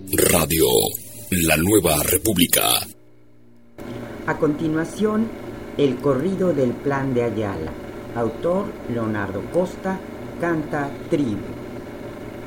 Radio La Nueva República. A continuación, El corrido del Plan de Ayala. Autor Leonardo Costa. Canta Tribu.